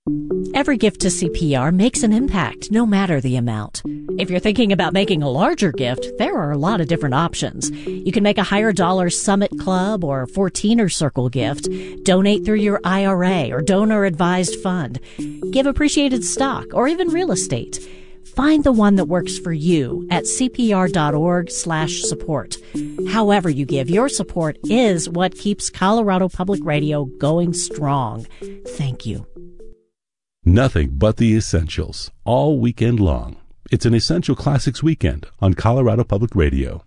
Every gift to CPR makes an impact, no matter the amount. If you're thinking about making a larger gift, there are a lot of different options. You can make a higher dollar Summit Club or 14er Circle gift, donate through your IRA or donor-advised fund, give appreciated stock, or even real estate. Find the one that works for you at cpr.org/support. However you give, your support is what keeps Colorado Public Radio going strong. Thank you. Nothing but the essentials all weekend long. It's an Essential Classics weekend on Colorado Public Radio.